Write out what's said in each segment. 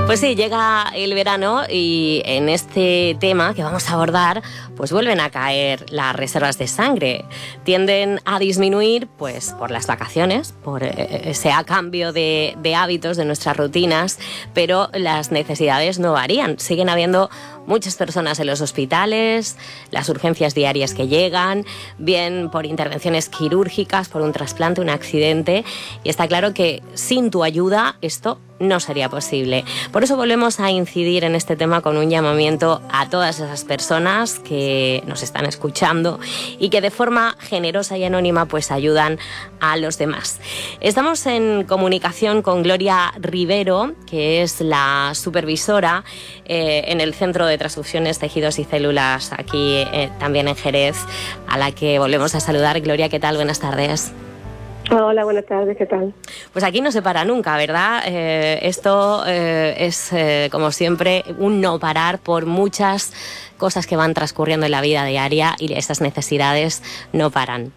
Pues sí, llega el verano y en este tema que vamos a abordar, pues vuelven a caer las reservas de sangre. Tienden a disminuir, pues, por las vacaciones, por ese cambio de hábitos, de nuestras rutinas, pero las necesidades no varían. Siguen habiendo muchas personas en los hospitales, las urgencias diarias que llegan, bien por intervenciones quirúrgicas, por un trasplante, un accidente, y está claro que sin tu ayuda esto no sería posible. Por eso volvemos a incidir en este tema con un llamamiento a todas esas personas que nos están escuchando y que de forma generosa y anónima pues ayudan a los demás. Estamos en comunicación con Gloria Rivero, que es la supervisora en el Centro de Transfusiones, Tejidos y Células aquí también en Jerez, a la que volvemos a saludar. Gloria, ¿qué tal? Buenas tardes. Hola, buenas tardes, ¿qué tal? Pues aquí no se para nunca, ¿verdad? Esto es, como siempre, un no parar por muchas cosas que van transcurriendo en la vida diaria y esas necesidades no paran.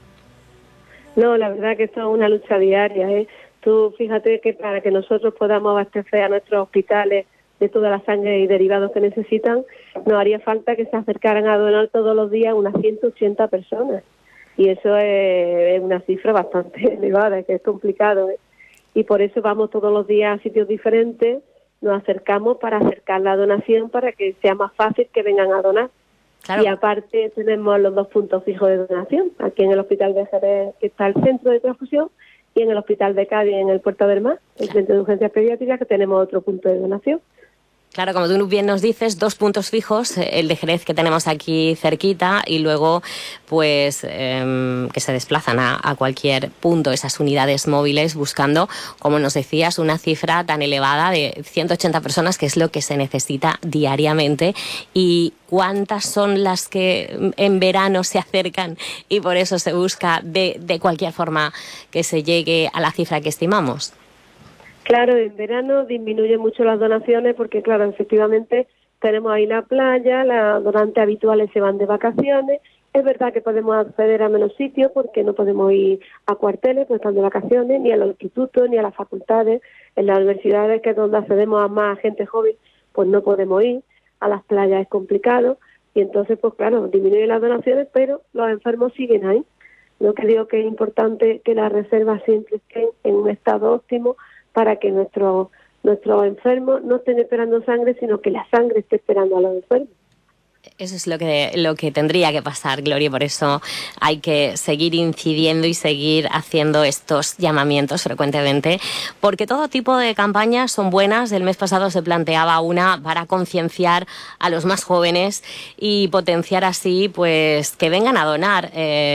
No, la verdad que esto es una lucha diaria, ¿eh? Tú fíjate que para que nosotros podamos abastecer a nuestros hospitales de toda la sangre y derivados que necesitan, nos haría falta que se acercaran a donar todos los días unas 180 personas. Y eso es una cifra bastante elevada, que es complicado, ¿eh? Y por eso vamos todos los días a sitios diferentes, nos acercamos para acercar la donación para que sea más fácil que vengan a donar. Claro. Y aparte tenemos los 2 puntos fijos de donación, aquí en el Hospital de Jerez, que está el centro de transfusión, y en el Hospital de Cádiz, en el Puerto del Mar, el centro de urgencias pediátricas, que tenemos otro punto de donación. Claro, como tú bien nos dices, 2 puntos fijos, el de Jerez que tenemos aquí cerquita y luego pues que se desplazan a cualquier punto esas unidades móviles buscando, como nos decías, una cifra tan elevada de 180 personas, que es lo que se necesita diariamente. ¿Y cuántas son las que en verano se acercan y por eso se busca de cualquier forma que se llegue a la cifra que estimamos? Claro, en verano disminuyen mucho las donaciones porque, claro, efectivamente tenemos ahí la playa, los donantes habituales se van de vacaciones. Es verdad que podemos acceder a menos sitios porque no podemos ir a cuarteles, pues están de vacaciones, ni a los institutos, ni a las facultades. En las universidades, que es donde accedemos a más gente joven, pues no podemos ir. A las playas es complicado y entonces, pues claro, disminuyen las donaciones, pero los enfermos siguen ahí. Lo que digo que es importante que las reservas siempre estén en un estado óptimo para que nuestros enfermos no estén esperando sangre, sino que la sangre esté esperando a los enfermos. Eso es lo que tendría que pasar, Gloria, y por eso hay que seguir incidiendo y seguir haciendo estos llamamientos frecuentemente, porque todo tipo de campañas son buenas. El mes pasado se planteaba una para concienciar a los más jóvenes y potenciar así pues que vengan a donar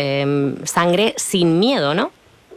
sangre sin miedo, ¿no?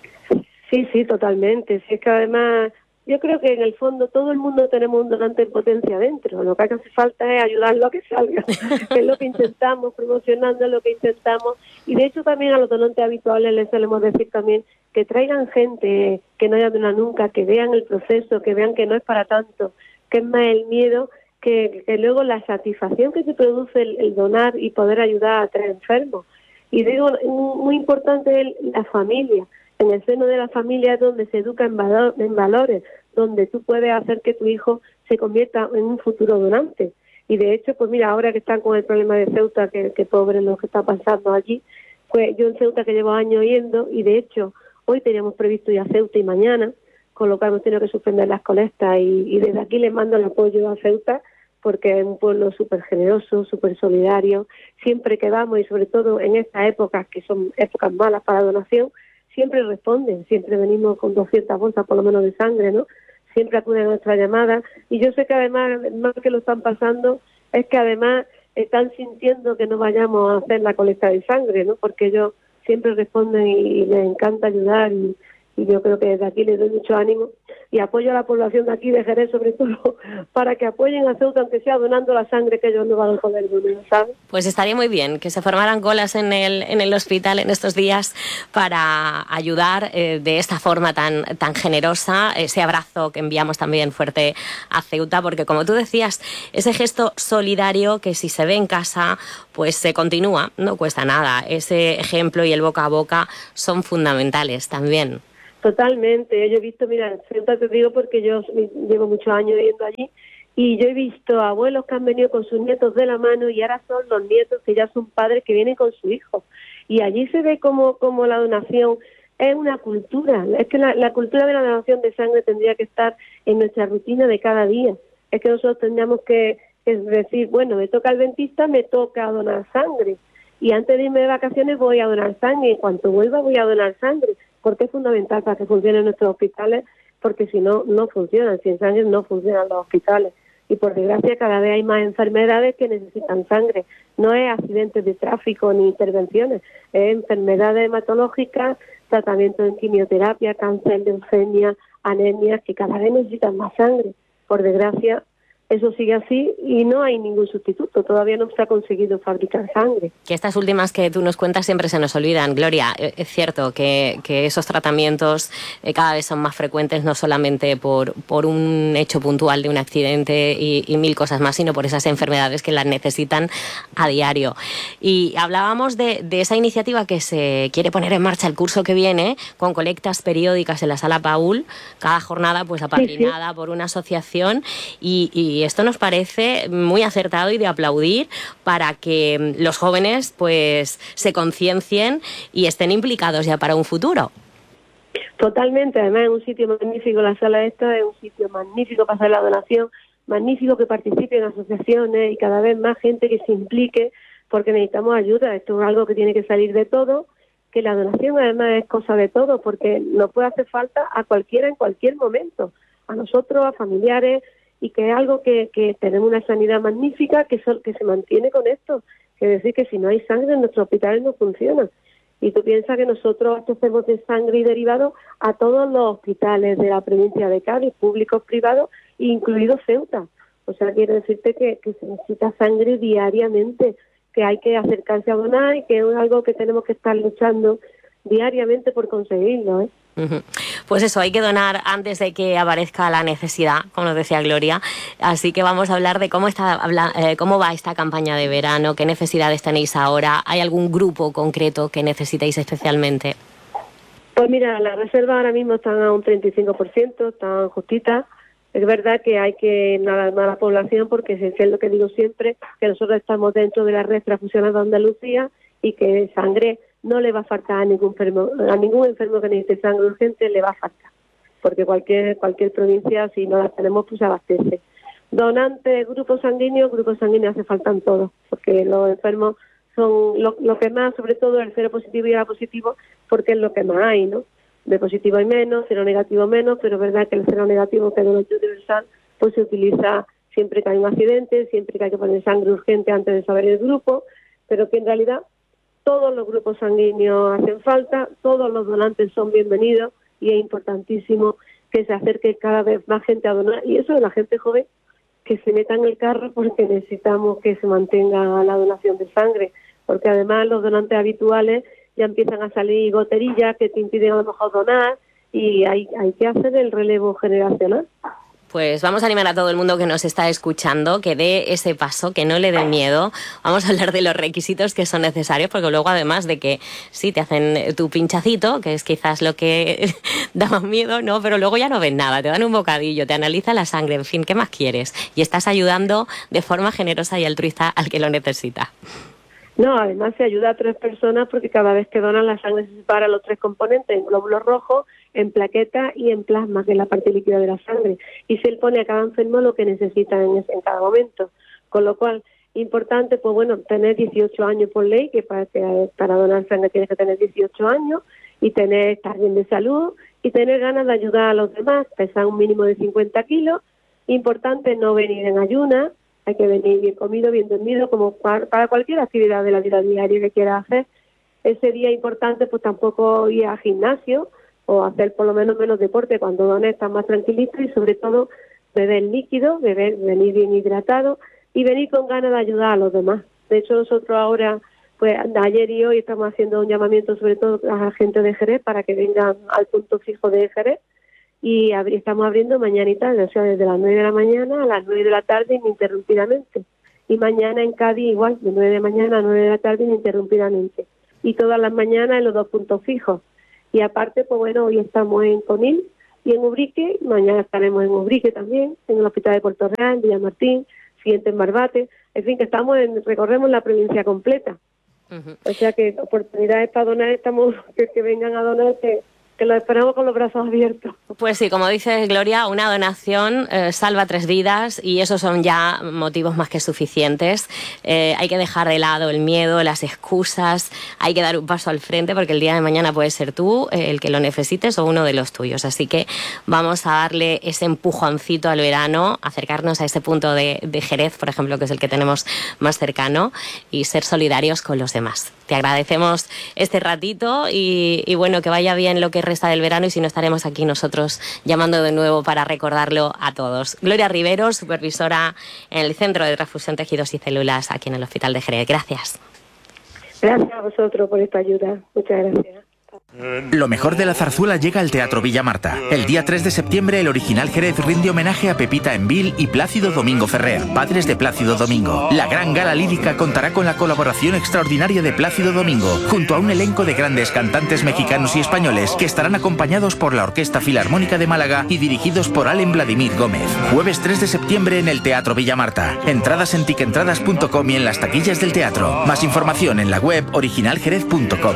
Sí, totalmente. Sí, es que además yo creo que en el fondo todo el mundo tenemos un donante en potencia dentro. Lo que hace falta es ayudarlo a que salga. Es lo que intentamos, promocionando lo que intentamos. Y de hecho también a los donantes habituales les solemos decir también que traigan gente que no haya donado nunca, que vean el proceso, que vean que no es para tanto, que es más el miedo que luego la satisfacción que se produce el donar y poder ayudar a 3 enfermos. Y digo, muy importante es la familia. En el seno de la familia es donde se educa en valores, donde tú puedes hacer que tu hijo se convierta en un futuro donante. Y de hecho, pues mira, ahora que están con el problema de Ceuta, que pobre lo que está pasando allí, pues yo en Ceuta que llevo años yendo, y de hecho hoy teníamos previsto ir a Ceuta y mañana, con lo cual hemos tenido que suspender las colectas, y desde aquí les mando el apoyo a Ceuta, porque es un pueblo súper generoso, súper solidario. Siempre que vamos, y sobre todo en estas épocas, que son épocas malas para donación, siempre responden, siempre venimos con 200 bolsas por lo menos de sangre, ¿no? Siempre acuden a nuestra llamada, y yo sé que además, más que lo están pasando, es que además están sintiendo que no vayamos a hacer la colecta de sangre, ¿no? Porque ellos siempre responden y les encanta ayudar, y yo creo que desde aquí les doy mucho ánimo y apoyo a la población de aquí de Jerez, sobre todo, para que apoyen a Ceuta, aunque sea donando la sangre que ellos no van a poder donar, ¿sabes? Pues estaría muy bien que se formaran colas en el hospital en estos días para ayudar de esta forma tan generosa. Ese abrazo que enviamos también fuerte a Ceuta, porque como tú decías, ese gesto solidario que si se ve en casa, pues se continúa, no cuesta nada. Ese ejemplo y el boca a boca son fundamentales también. Totalmente. Yo he visto, mira, en Ceuta te digo porque yo llevo muchos años yendo allí, Y yo he visto abuelos que han venido con sus nietos de la mano y ahora son los nietos que ya son padres que vienen con su hijo. Y allí se ve como la donación es una cultura. Es que la cultura de la donación de sangre tendría que estar en nuestra rutina de cada día. Es que nosotros tendríamos que decir, bueno, me toca el dentista, me toca donar sangre. Y antes de irme de vacaciones voy a donar sangre. Y en cuanto vuelva voy a donar sangre. Porque es fundamental para que funcionen nuestros hospitales, porque si no, no funcionan. Sin sangre no funcionan los hospitales. Y por desgracia cada vez hay más enfermedades que necesitan sangre. No es accidentes de tráfico ni intervenciones, es enfermedades hematológicas, tratamiento en quimioterapia, cáncer, leucemia, anemias, que cada vez necesitan más sangre. Por desgracia, eso sigue así y no hay ningún sustituto. Todavía no se ha conseguido fabricar sangre. Que estas últimas que tú nos cuentas siempre se nos olvidan. Gloria, es cierto que esos tratamientos cada vez son más frecuentes, no solamente por un hecho puntual de un accidente y mil cosas más, sino por esas enfermedades que las necesitan a diario. Y hablábamos de esa iniciativa que se quiere poner en marcha el curso que viene, con colectas periódicas en la Sala Paul, cada jornada pues apadrinada por una asociación y esto nos parece muy acertado y de aplaudir para que los jóvenes pues se conciencien y estén implicados ya para un futuro. Totalmente, además es un sitio magnífico, la sala esta es un sitio magnífico para hacer la donación, magnífico que participe en asociaciones y cada vez más gente que se implique porque necesitamos ayuda. Esto es algo que tiene que salir de todo, que la donación además es cosa de todo porque nos puede hacer falta a cualquiera en cualquier momento, a nosotros, a familiares, y que es algo que tenemos una sanidad magnífica que se mantiene con esto. Es decir, que si no hay sangre en nuestros hospitales no funcionan. Y tú piensas que nosotros abastecemos de sangre y derivados a todos los hospitales de la provincia de Cádiz, públicos, privados, incluido Ceuta. O sea, quiero decirte que se necesita sangre diariamente, que hay que acercarse a donar y que es algo que tenemos que estar luchando diariamente por conseguirlo, ¿eh? Pues eso, hay que donar antes de que aparezca la necesidad, como nos decía Gloria. Así que vamos a hablar de cómo va esta campaña de verano, qué necesidades tenéis ahora. ¿Hay algún grupo concreto que necesitéis especialmente? Pues mira, las reservas ahora mismo están a un 35%, están justitas. Es verdad que hay que alarmar a la población porque es lo que digo siempre, que nosotros estamos dentro de la red transfusional de Andalucía y que sangre no le va a faltar a ningún enfermo que necesite sangre urgente, le va a faltar, porque cualquier provincia, si no las tenemos, pues se abastece. Donantes, grupos sanguíneos hace faltan todos, porque los enfermos son lo que más, sobre todo el cero positivo y el A positivo, porque es lo que más hay, ¿no? De positivo hay menos, cero negativo menos, pero es verdad que el cero negativo, que es donante universal, pues se utiliza siempre que hay un accidente, siempre que hay que poner sangre urgente antes de saber el grupo, pero que en realidad todos los grupos sanguíneos hacen falta, todos los donantes son bienvenidos y es importantísimo que se acerque cada vez más gente a donar. Y eso de la gente joven, que se meta en el carro porque necesitamos que se mantenga la donación de sangre, porque además los donantes habituales ya empiezan a salir goterillas que te impiden a lo mejor donar y hay que hacer el relevo generacional. Pues vamos a animar a todo el mundo que nos está escuchando, que dé ese paso, que no le dé miedo. Vamos a hablar de los requisitos que son necesarios, porque luego además de que sí, te hacen tu pinchacito, que es quizás lo que da más miedo, ¿no? Pero luego ya no ven nada, te dan un bocadillo, te analizan la sangre, en fin, ¿qué más quieres? Y estás ayudando de forma generosa y altruista al que lo necesita. No, además se ayuda a 3 personas porque cada vez que donan la sangre se separa los 3 componentes en glóbulos rojos, en plaquetas y en plasma, que es la parte líquida de la sangre. Y se le pone a cada enfermo lo que necesita en cada momento. Con lo cual, importante, pues bueno, tener 18 años por ley, que para donar sangre tienes que tener 18 años, y estar bien de salud, y tener ganas de ayudar a los demás, pesar un mínimo de 50 kilos. Importante no venir en ayunas, hay que venir bien comido, bien dormido, como para cualquier actividad de la vida diaria que quiera hacer. Ese día importante, pues tampoco ir al gimnasio o hacer por lo menos menos deporte. Cuando dones estás más tranquilito y sobre todo beber líquido, venir bien hidratado y venir con ganas de ayudar a los demás. De hecho, nosotros ahora, pues ayer y hoy estamos haciendo un llamamiento sobre todo a la gente de Jerez para que vengan al punto fijo de Jerez. Y estamos abriendo mañana y tarde, o sea, desde las 9 de la mañana a las 9 de la tarde ininterrumpidamente. Y mañana en Cádiz igual, de 9 de la mañana a 9 de la tarde ininterrumpidamente. Y todas las mañanas en los 2 puntos fijos. Y aparte, pues bueno, hoy estamos en Conil, Y en Ubrique, mañana estaremos en Ubrique también, en el Hospital de Puerto Real, en Villamartín, siguiente en Barbate. En fin, que recorremos la provincia completa. O sea que oportunidades para donar, estamos que vengan a donar, que los esperamos con los brazos abiertos. Pues sí, como dice Gloria, una donación salva 3 vidas y esos son ya motivos más que suficientes. Hay que dejar de lado el miedo, las excusas, hay que dar un paso al frente porque el día de mañana puedes ser tú el que lo necesites o uno de los tuyos. Así que vamos a darle ese empujoncito al verano, acercarnos a ese punto de Jerez, por ejemplo, que es el que tenemos más cercano, y ser solidarios con los demás. Te agradecemos este ratito y bueno, que vaya bien lo que resta del verano y si no estaremos aquí nosotros llamando de nuevo para recordarlo a todos. Gloria Rivero, supervisora en el Centro de Transfusión Tejidos y Células aquí en el Hospital de Jerez. Gracias. Gracias a vosotros por esta ayuda. Muchas gracias. Lo mejor de la zarzuela llega al Teatro Villa Marta. El día 3 de septiembre, el Original Jerez rinde homenaje a Pepita Envil y Plácido Domingo Ferrer, padres de Plácido Domingo. La gran gala lírica contará con la colaboración extraordinaria de Plácido Domingo, junto a un elenco de grandes cantantes mexicanos y españoles que estarán acompañados por la Orquesta Filarmónica de Málaga y dirigidos por Allen Vladimir Gómez. Jueves 3 de septiembre en el Teatro Villa Marta. Entradas en tiquentradas.com y en las taquillas del teatro. Más información en la web originaljerez.com.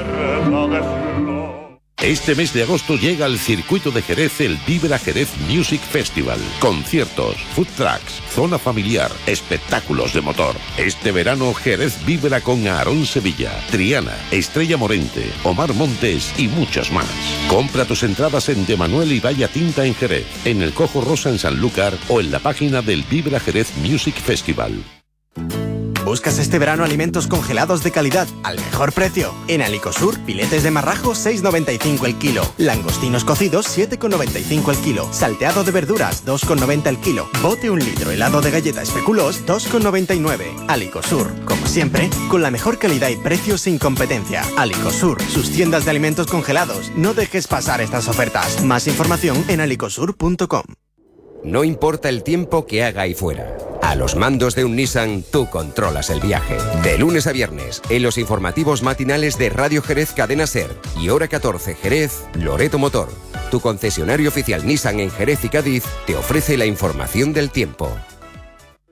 Este mes de agosto llega al circuito de Jerez el Vibra Jerez Music Festival. Conciertos, food trucks, zona familiar, espectáculos de motor. Este verano Jerez vibra con Aarón Sevilla, Triana, Estrella Morente, Omar Montes y muchos más. Compra tus entradas en De Manuel y Valla Tinta en Jerez, en el Cojo Rosa en Sanlúcar o en la página del Vibra Jerez Music Festival. ¿Buscas este verano alimentos congelados de calidad al mejor precio? En Alicosur, filetes de marrajo 6,95 el kilo, langostinos cocidos 7,95 el kilo, salteado de verduras 2,90 el kilo, bote 1 litro helado de galleta especuloos 2,99. Alicosur, como siempre, con la mejor calidad y precio sin competencia. Alicosur, sus tiendas de alimentos congelados. No dejes pasar estas ofertas. Más información en alicosur.com. No importa el tiempo que haga ahí fuera. A los mandos de un Nissan, tú controlas el viaje. De lunes a viernes, en los informativos matinales de Radio Jerez Cadena Ser y Hora 14 Jerez, Loreto Motor, tu concesionario oficial Nissan en Jerez y Cádiz, te ofrece la información del tiempo.